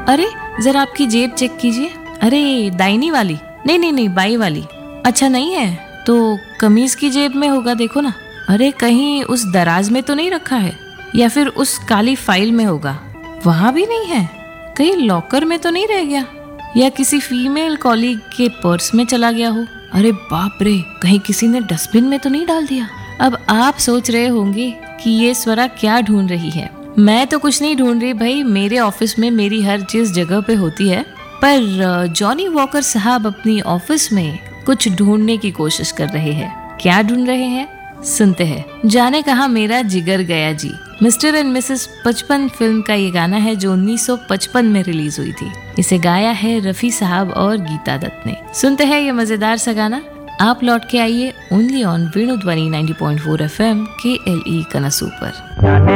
अरे जरा आपकी जेब चेक कीजिए। अरे दाहिनी वाली? नहीं नहीं नहीं, बाई वाली। अच्छा नहीं है तो कमीज की जेब में होगा, देखो ना। अरे कहीं उस दराज में तो नहीं रखा है, या फिर उस काली फाइल में होगा। वहां भी नहीं है। कहीं लॉकर में तो नहीं रह गया, या किसी फीमेल कॉलीग के पर्स में चला गया हो। अरे बाप रे, कहीं किसी ने डस्टबिन में तो नहीं डाल दिया। अब आप सोच रहे होंगे कि ये स्वरा क्या ढूंढ रही है। मैं तो कुछ नहीं ढूंढ रही भाई, मेरे ऑफिस में मेरी हर चीज जगह पे होती है। पर जॉनी वॉकर साहब अपनी ऑफिस में कुछ ढूंढने की कोशिश कर रहे हैं। क्या ढूंढ रहे हैं, सुनते हैं। जाने कहा मेरा जिगर गया जी, मिस्टर एंड मिसेस 55 फिल्म का ये गाना है जो 1955 में रिलीज हुई थी। इसे गाया है रफी साहब और गीता दत्त ने। सुनते हैं ये मजेदार सा गाना। आप लौट के आइए ओनली ऑन वेणुध्वनि 90.4 FM KLE कनसू पर।